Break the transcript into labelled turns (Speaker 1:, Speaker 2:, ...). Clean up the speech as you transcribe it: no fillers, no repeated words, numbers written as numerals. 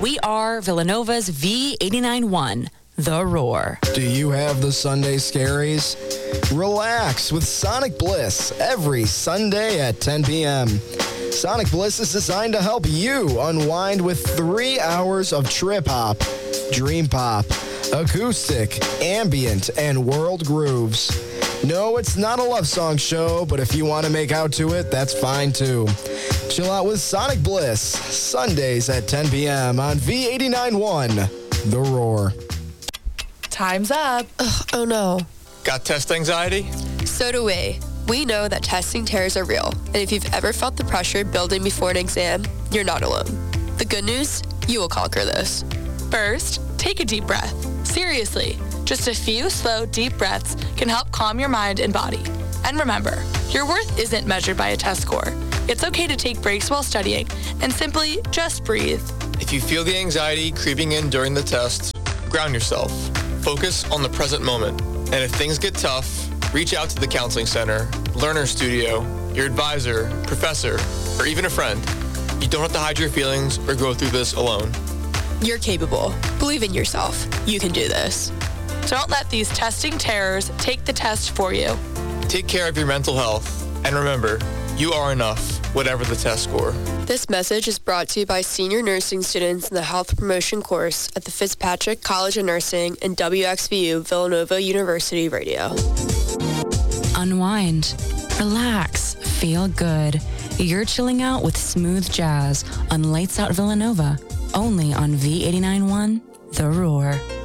Speaker 1: We are Villanova's V89.1, The Roar.
Speaker 2: Do you have the Sunday scaries? Relax with Sonic Bliss every Sunday at 10 p.m. Sonic Bliss is designed to help you unwind with 3 hours of trip hop, dream pop, acoustic, ambient, and world grooves. No, it's not a love song show, but if you want to make out to it, that's fine too. Chill out with Sonic Bliss, Sundays at 10 p.m. on V89.1, The Roar.
Speaker 3: Time's up.
Speaker 4: Ugh, oh no.
Speaker 5: Got test anxiety?
Speaker 4: So do we. We know that testing terrors are real, and if you've ever felt the pressure building before an exam, you're not alone. The good news? You will conquer this.
Speaker 3: First, take a deep breath. Seriously, just a few slow, deep breaths can help calm your mind and body. And remember, your worth isn't measured by a test score. It's okay to take breaks while studying and simply just breathe.
Speaker 5: If you feel the anxiety creeping in during the test, ground yourself. Focus on the present moment. And if things get tough, reach out to the counseling center, learner studio, your advisor, professor, or even a friend. You don't have to hide your feelings or go through this alone.
Speaker 4: You're capable. Believe in yourself. You can do this.
Speaker 3: Don't let these testing terrors take the test for you.
Speaker 5: Take care of your mental health. And remember, you are enough, whatever the test score.
Speaker 4: This message is brought to you by senior nursing students in the health promotion course at the Fitzpatrick College of Nursing and WXVU Villanova University Radio.
Speaker 1: Unwind, relax, feel good. You're chilling out with smooth jazz on Lights Out Villanova, only on V89.1, The Roar.